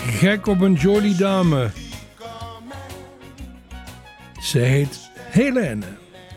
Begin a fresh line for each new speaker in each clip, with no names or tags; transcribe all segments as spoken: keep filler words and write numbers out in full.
gek op een jolie dame. Ze heet Helene.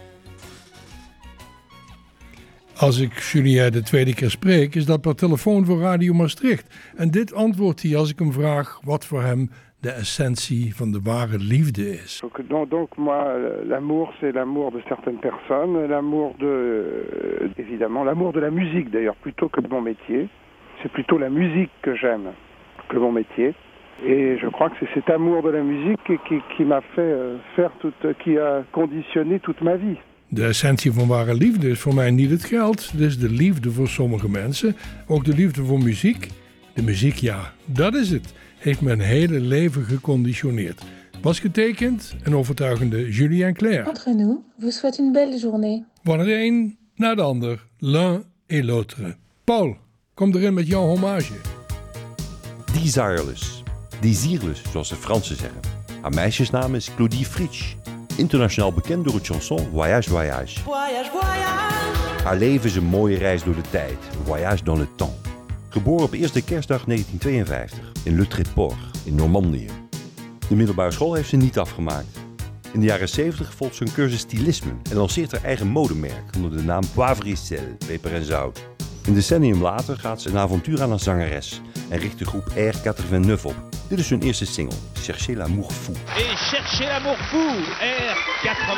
Als ik Julien de tweede keer spreek, is dat per telefoon voor Radio Maastricht. En dit antwoordt hij als ik hem vraag wat voor hem de essentie van de ware liefde is.
Donc, donc, donc moi, l'amour, c'est l'amour de certaines personnes, l'amour de, euh, évidemment, l'amour de la musique d'ailleurs, plutôt que de mon métier. C'est plutôt la musique que j'aime que mon métier. Et je crois que c'est cet amour de la musique qui, qui, qui m'a fait faire toute, qui a conditionné toute ma vie.
De essentie van ware liefde is voor mij niet het geld. Het is de liefde voor sommige mensen. Ook de liefde voor muziek. De muziek, ja, dat is het. Heeft mijn hele leven geconditioneerd. Was getekend een overtuigende Julien Clerc.
Entre nous, vous souhaite une belle journée.
Van het een naar de ander. L'un et l'autre. Paul, kom erin met jouw hommage.
Desireless. Desireless, zoals de Fransen zeggen. Haar meisjesnaam is Claudie Fritsch. Internationaal bekend door het chanson Voyage, Voyage.
Voyage, voyage.
Haar leven is een mooie reis door de tijd. Voyage dans le temps. Geboren op eerste kerstdag negentien tweeënvijftig in Le Tréport in Normandië. De middelbare school heeft ze niet afgemaakt. In de jaren zeventig volgt ze een cursus stilisme en lanceert haar eigen modemerk onder de naam Poivre et Sel, peper en zout. Een decennium later gaat ze een avontuur aan als zangeres en richt de groep R negenennegentig op. Dit is hun eerste single, Cherchez l'amour fou.
Et cherchez l'amour fou, R negenennegentig.